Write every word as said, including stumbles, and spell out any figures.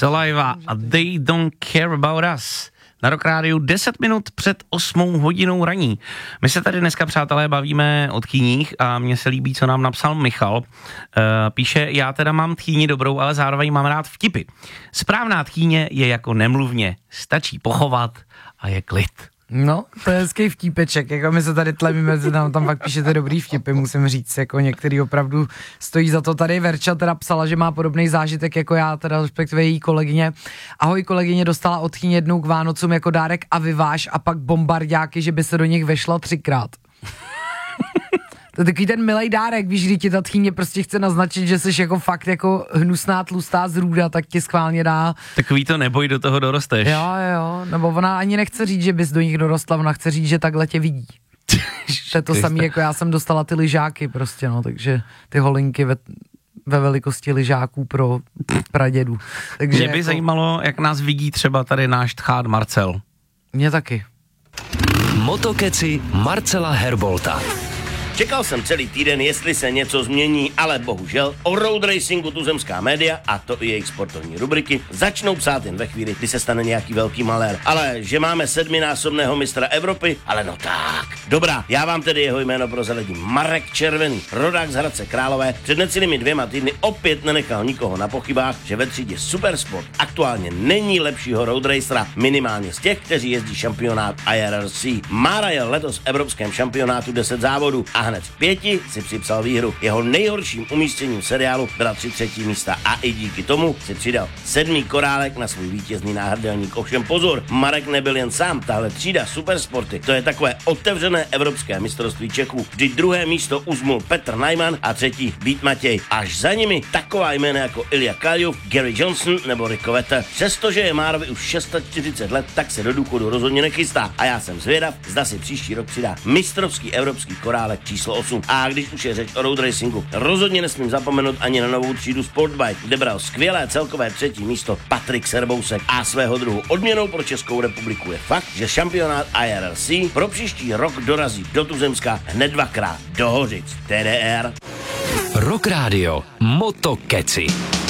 Saliva a They Don't Care About Us. Na Rock Rádiu deset minut před osmou hodinou raní. My se tady dneska, přátelé, bavíme o tchýních a mně se líbí, co nám napsal Michal. Uh, píše, já teda mám tchýni dobrou, ale zároveň mám rád vtipy. Správná tchýně je jako nemluvně. Stačí pochovat a je klid. No, to je hezký vtípeček, jako my se tady tlemíme, tam, tam fakt píšete dobrý vtipy, musím říct, jako některý opravdu stojí za to. Tady Verča teda psala, že má podobný zážitek jako já, teda respektive její kolegyně. Ahoj, kolegyně dostala od tchýně jednou k Vánocům jako dárek aviváž a pak bombardáky, že by se do nich vešla třikrát. To je takový ten milej dárek, víš, když ti ta tchýně prostě chce naznačit, že jsi jako fakt jako hnusná, tlustá zrůda, tak ti schválně dá. Takový to neboj, do toho dorosteš. Jo, jo, nebo ona ani nechce říct, že bys do nich dorostla, ona chce říct, že takhle tě vidí. To je to samé, jako já jsem dostala ty lyžáky prostě, no, takže ty holinky ve, ve velikosti lyžáků pro pradědu. Takže mě by jako zajímalo, jak nás vidí třeba tady náš tchát Marcel. Mě taky. Motokeci Marcela Herbolta. Čekal jsem celý týden, jestli se něco změní, ale bohužel o road racingu tuzemská média, a to i jejich sportovní rubriky, začnou psát jen ve chvíli, kdy se stane nějaký velký malér. Ale že máme sedminásobného mistra Evropy, ale no tak. Dobrá, já vám tedy jeho jméno prozradím. Marek Červený, rodák z Hradce Králové, před necelými dvěma týdny opět nenechal nikoho na pochybách, že ve třídě Supersport aktuálně není lepšího road racera, minimálně z těch, kteří jezdí šampionát I R R C. Mára jel letos v evropském šampionátu deset závodů a hned v pěti si připsal výhru. Jeho nejhorším umístěním v seriálu byla tři třetí místa a i díky tomu si přidal sedmý korálek na svůj vítězný náhrdelník. Ovšem pozor, Marek nebyl jen sám, tahle třída Supersporty, to je takové otevřené evropské mistrovství Čechů, kdy druhé místo uzmul Petr Najman a třetí Vít Matěj. Až za nimi taková jména jako Ilja Kaljuf, Gary Johnson nebo Rico Vetter. Přestože je Márovi už čtyřicet šest let, tak se do důchodu rozhodně nechystá a já jsem zvědav, zda si příští rok přidá mistrovský evropský korálek číslo osm. A když už je řeč o road racingu, rozhodně nesmím zapomenout ani na novou třídu Sportbike, kde bral skvělé celkové třetí místo Patrik Serbousek. A svého druhu odměnou pro Českou republiku je fakt, že šampionát I R R C pro příští rok dorazí do Tuzemska hned dvakrát do Hořic. T D R. Rock Radio Motokeci.